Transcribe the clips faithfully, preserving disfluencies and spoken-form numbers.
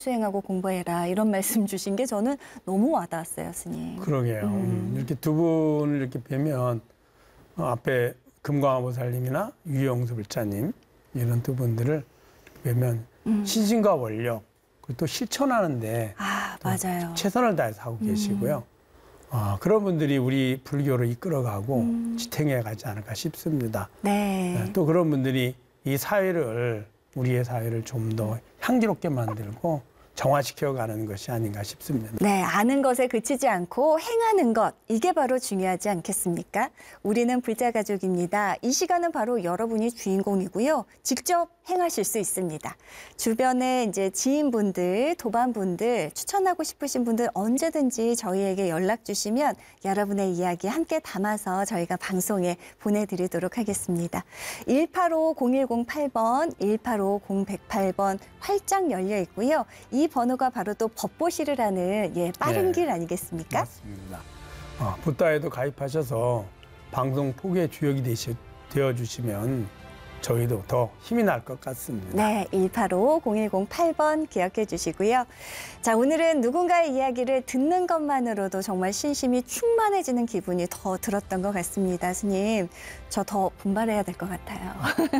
수행하고 공부해라 이런 말씀 주신 게 저는 너무 와닿았어요, 스님. 그러게요. 음. 이렇게 두 분을 이렇게 뵈면 어, 앞에 금광보살님이나 유영수 불자님 이런 두 분들을 뵈면 음. 신신과 원력 그리고 또 실천하는데 아 맞아요. 최선을 다해서 하고 계시고요. 음. 어, 그런 분들이 우리 불교를 이끌어가고 음. 지탱해 가지 않을까 싶습니다. 네. 네. 또 그런 분들이 이 사회를 우리의 사회를 좀 더 향기롭게 만들고 정화시켜가는 것이 아닌가 싶습니다. 네, 아는 것에 그치지 않고 행하는 것, 이게 바로 중요하지 않겠습니까? 우리는 불자가족입니다. 이 시간은 바로 여러분이 주인공이고요. 직접 행하실 수 있습니다. 주변에 이제 지인분들, 도반분들, 추천하고 싶으신 분들 언제든지 저희에게 연락 주시면 여러분의 이야기 함께 담아서 저희가 방송에 보내드리도록 하겠습니다. 일팔오 공일공팔 번, 일팔오 공백팔 번 활짝 열려 있고요. 이 번호가 바로 또 법보시를 하는 예, 빠른 네. 길 아니겠습니까? 맞습니다. 어, 붓다에도 가입하셔서 방송 포교의 주역이 되시, 되어주시면 저희도 더 힘이 날 것 같습니다. 네, 일팔오 공일공팔 번 기억해 주시고요. 자, 오늘은 누군가의 이야기를 듣는 것만으로도 정말 신심이 충만해지는 기분이 더 들었던 것 같습니다. 스님, 저 더 분발해야 될 것 같아요.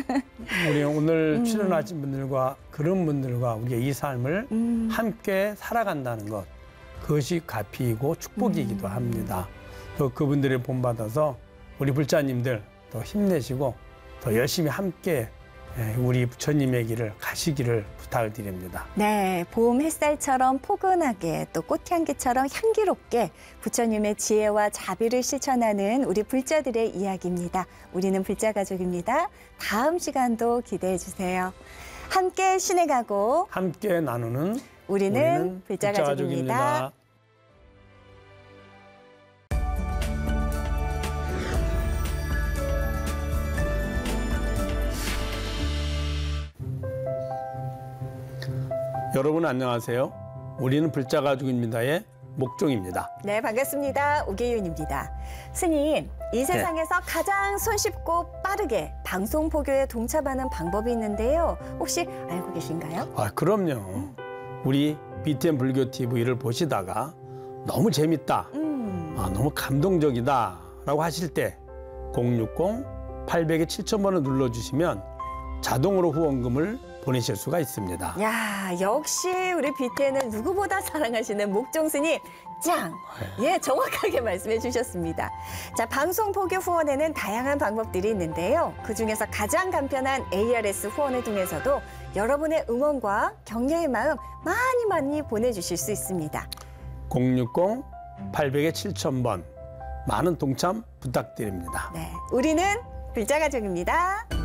우리 오늘 음. 출연하신 분들과 그런 분들과 우리의 이 삶을 음. 함께 살아간다는 것, 그것이 가피이고 축복이기도 음. 합니다. 또 그분들을 본받아서 우리 불자님들 더 힘내시고 더 열심히 함께 우리 부처님의 길을 가시기를 부탁을 드립니다. 네, 봄 햇살처럼 포근하게 또 꽃향기처럼 향기롭게 부처님의 지혜와 자비를 실천하는 우리 불자들의 이야기입니다. 우리는 불자가족입니다. 다음 시간도 기대해 주세요. 함께 신에 가고 함께 나누는 우리는, 우리는 불자가족입니다. 불자가족입니다. 여러분 안녕하세요. 우리는 불자가족입니다의 목종입니다. 네, 반갑습니다. 오계윤입니다. 스님, 이 세상에서 네. 가장 손쉽고 빠르게 방송 포교에 동참하는 방법이 있는데요. 혹시 알고 계신가요? 아, 그럼요. 음. 우리 비티엠 불교 티비를 보시다가 너무 재밌다, 음. 아, 너무 감동적이다 라고 하실 때 공육공 팔공에 칠천 번을 눌러주시면 자동으로 후원금을 보내실 수가 있습니다. 야, 역시 우리 비티엠을 누구보다 사랑하시는 목종 스님 짱! 예, 정확하게 말씀해 주셨습니다. 자, 방송 포교 후원에는 다양한 방법들이 있는데요. 그중에서 가장 간편한 에이알에스 후원을 통해서도 여러분의 응원과 격려의 마음 많이 많이 보내주실 수 있습니다. 공육공 팔공에 칠천 번 많은 동참 부탁드립니다. 네, 우리는 불자가족입니다.